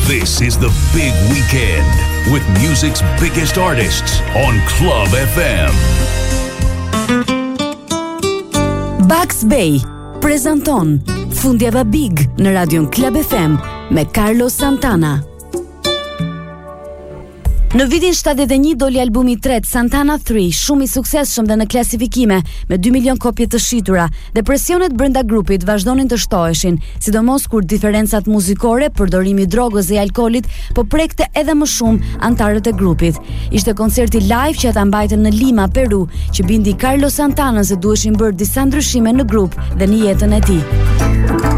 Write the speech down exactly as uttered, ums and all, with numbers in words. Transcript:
This is the big weekend with music's biggest artists on Club F M. Bugs Bay prezanton Fundjava Big në radion Club F M me Carlos Santana. Në vitin shtatëdhjetë e një doli albumi i tretë Santana tre, shumë i suksesshëm dhe në klasifikime me dy milion kopje të shitura, dhe presionet brenda grupit vazhdonin të shtoheshin, sidomos kur diferencat muzikore, përdorimi i drogës dhe i alkoolit po prekte edhe më shumë anëtarët e grupit. Ishte koncerti live që ata mbajtën në Lima, Peru, që bindi Carlos Santana se duheshin bërë disa ndryshime në grup dhe në jetën e tij.